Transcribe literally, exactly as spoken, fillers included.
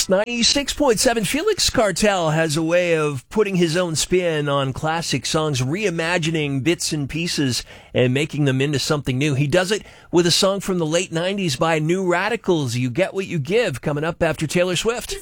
ninety-six point seven Felix Cartel has a way of putting his own spin on classic songs, reimagining bits and pieces and making them into something new. He does it with a song from the late nineties by New Radicals, You Get What You Give, coming up after Taylor Swift.